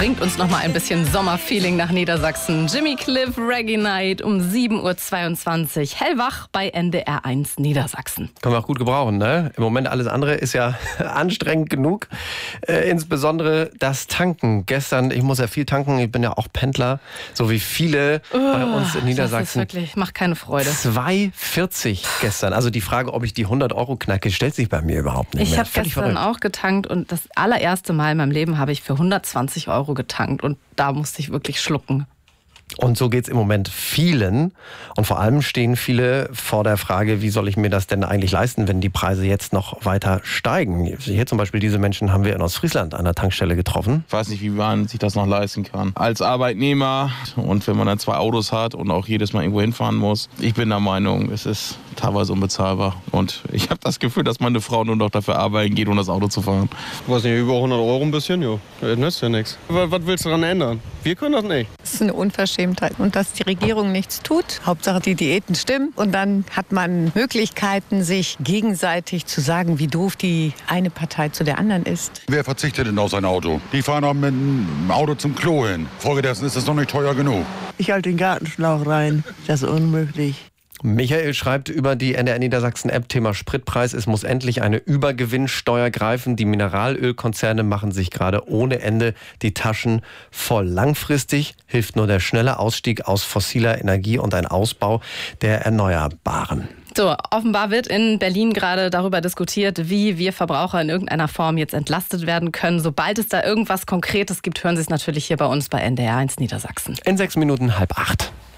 bringt uns noch mal ein bisschen Sommerfeeling nach Niedersachsen. Jimmy Cliff, Reggae Night um 7.22 Uhr. Hellwach bei NDR 1 Niedersachsen. Können wir auch gut gebrauchen, ne? Im Moment alles andere ist ja anstrengend genug. Insbesondere das Tanken. Gestern, ich muss ja viel tanken, ich bin ja auch Pendler, so wie viele bei uns in Niedersachsen. Das ist wirklich, macht keine Freude. 2,40 gestern. Also die Frage, ob ich die 100 Euro knacke, stellt sich bei mir überhaupt nicht mehr. Ich habe gestern verrückt. auch getankt und das allererste Mal in meinem Leben habe ich für 120 Euro getankt und da musste ich wirklich schlucken. Und so geht's im Moment vielen. Und vor allem stehen viele vor der Frage, wie soll ich mir das denn eigentlich leisten, wenn die Preise jetzt noch weiter steigen? Hier zum Beispiel diese Menschen haben wir in Ostfriesland an der Tankstelle getroffen. Ich weiß nicht, wie man sich das noch leisten kann. Als Arbeitnehmer und wenn man dann 2 Autos hat und auch jedes Mal irgendwo hinfahren muss. Ich bin der Meinung, es ist teilweise unbezahlbar. Und ich habe das Gefühl, dass meine Frau nur noch dafür arbeiten geht, um das Auto zu fahren. Ich weiß nicht, über 100 Euro ein bisschen, jo. Das nützt ja nichts. Was willst du daran ändern? Wir können das nicht. Das ist eine Unverschämtheit. Und dass die Regierung nichts tut. Hauptsache die Diäten stimmen. Und dann hat man Möglichkeiten, sich gegenseitig zu sagen, wie doof die eine Partei zu der anderen ist. Wer verzichtet denn auf sein Auto? Die fahren auch mit dem Auto zum Klo hin. Folgedessen ist es noch nicht teuer genug. Ich halte den Gartenschlauch rein. Das ist unmöglich. Michael schreibt über die NDR Niedersachsen-App Thema Spritpreis. Es muss endlich eine Übergewinnsteuer greifen. Die Mineralölkonzerne machen sich gerade ohne Ende die Taschen voll. Langfristig hilft nur der schnelle Ausstieg aus fossiler Energie und ein Ausbau der Erneuerbaren. So, offenbar wird in Berlin gerade darüber diskutiert, wie wir Verbraucher in irgendeiner Form jetzt entlastet werden können. Sobald es da irgendwas Konkretes gibt, hören Sie es natürlich hier bei uns bei NDR 1 Niedersachsen. In 6 Minuten 7:30.